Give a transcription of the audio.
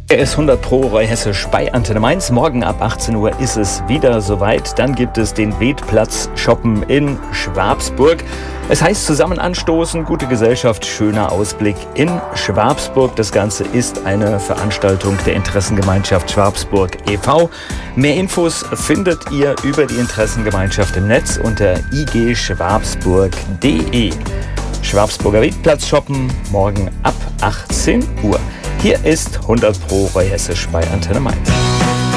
Er ist 100 Pro Reu-Hessisch bei Antenne Mainz. Morgen ab 18 Uhr ist es wieder soweit. Dann gibt es den Wetplatz Shoppen in Schwabsburg. Es heißt zusammen anstoßen, gute Gesellschaft, schöner Ausblick in Schwabsburg. Das Ganze ist eine Veranstaltung der Interessengemeinschaft Schwabsburg e.V. Mehr Infos findet ihr über die Interessengemeinschaft im Netz unter igschwabsburg.de. Schwabsburger Wetplatz Shoppen morgen ab 18 Uhr. Hier ist 100 Pro Reu-Hessisch bei Antenne Mainz.